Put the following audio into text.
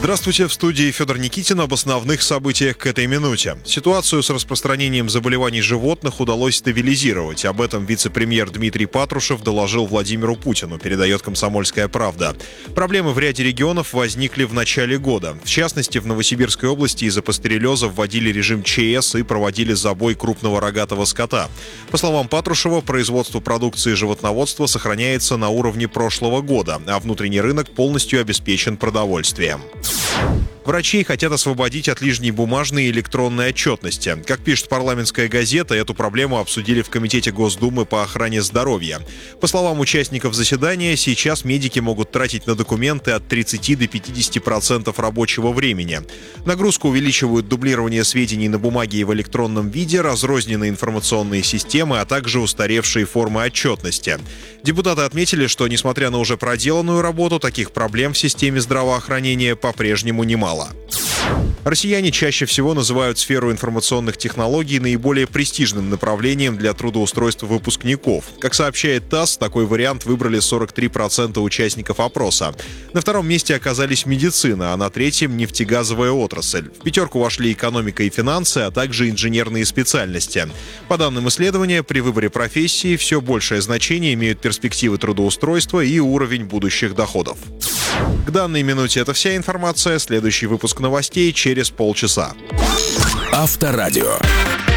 Здравствуйте, в студии Федор Никитин об основных событиях к этой минуте. Ситуацию с распространением заболеваний животных удалось стабилизировать. Об этом вице-премьер Дмитрий Патрушев доложил Владимиру Путину, передает «Комсомольская правда». Проблемы в ряде регионов возникли в начале года. В частности, в Новосибирской области из-за пастереллеза вводили режим ЧС и проводили забой крупного рогатого скота. По словам Патрушева, производство продукции животноводства сохраняется на уровне прошлого года, а внутренний рынок полностью обеспечен продовольствием. Врачей хотят освободить от лишней бумажной и электронной отчетности. Как пишет парламентская газета, эту проблему обсудили в Комитете Госдумы по охране здоровья. По словам участников заседания, сейчас медики могут тратить на документы от 30 до 50% рабочего времени. Нагрузку увеличивают дублирование сведений на бумаге и в электронном виде, разрозненные информационные системы, а также устаревшие формы отчетности. Депутаты отметили, что, несмотря на уже проделанную работу, таких проблем в системе здравоохранения по-прежнему немало. Россияне чаще всего называют сферу информационных технологий наиболее престижным направлением для трудоустройства выпускников. Как сообщает ТАСС, такой вариант выбрали 43% участников опроса. На втором месте оказались медицина, а на третьем — нефтегазовая отрасль. В пятерку вошли экономика и финансы, а также инженерные специальности. По данным исследования, при выборе профессии все большее значение имеют перспективы трудоустройства и уровень будущих доходов. К данной минуте это вся информация. Следующий выпуск новостей через полчаса. Авторадио.